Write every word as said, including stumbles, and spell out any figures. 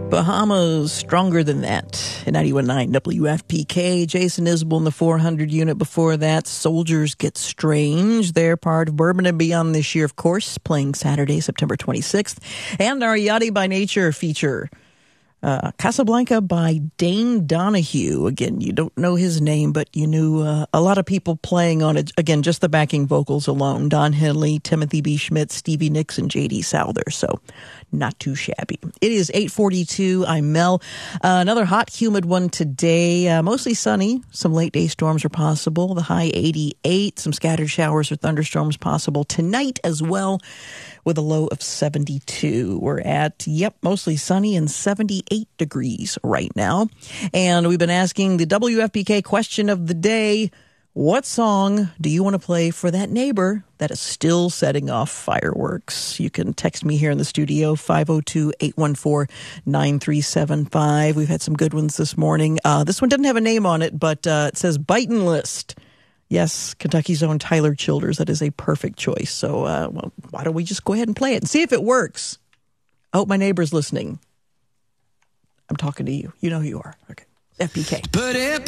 Bahamas, Stronger Than That, at ninety-one point nine W F P K. Jason Isbell in the four hundred unit before that. Soldiers Get Strange. They're part of Bourbon and Beyond this year, of course, playing Saturday, September twenty-sixth. And our Yachty by Nature feature, uh, Casablanca by Dane Donahue. Again, you don't know his name, but you knew uh, a lot of people playing on it. Again, just the backing vocals alone. Don Henley, Timothy B. Schmidt, Stevie Nicks, and J D. Souther. So not too shabby. It is eight forty-two. I'm Mel. Uh, another hot, humid one today. Uh, mostly sunny. Some late day storms are possible. The high eighty-eight. Some scattered showers or thunderstorms possible tonight as well, with a low of seventy-two. We're at, yep, mostly sunny and seventy-eight degrees right now. And we've been asking the W F P K question of the day. What song do you want to play for that neighbor that is still setting off fireworks? You can text me here in the studio, five oh two, eight one four, nine three seven five. We've had some good ones this morning. Uh, this one doesn't have a name on it, but uh, it says Bitin' List. Yes, Kentucky's own Tyler Childers. That is a perfect choice. So uh, well, why don't we just go ahead and play it and see if it works? I hope my neighbor's listening. I'm talking to you. You know who you are. Okay. F P K. But it